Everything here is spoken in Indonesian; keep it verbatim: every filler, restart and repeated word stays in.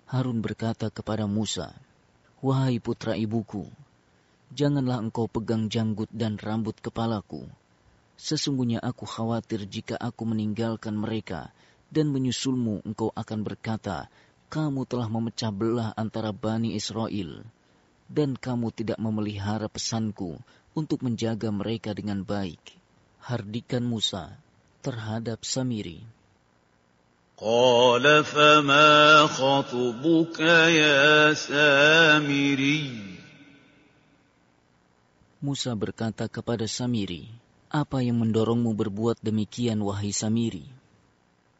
Harun berkata kepada Musa, "Wahai putra ibuku, janganlah engkau pegang janggut dan rambut kepalaku. Sesungguhnya aku khawatir jika aku meninggalkan mereka dan menyusulmu, engkau akan berkata, kamu telah memecah belah antara Bani Israel, dan kamu tidak memelihara pesanku untuk menjaga mereka dengan baik." Hardikan Musa terhadap Samiri. Qala fama khatubuka ya Samiri. Musa berkata kepada Samiri, "Apa yang mendorongmu berbuat demikian, wahai Samiri?"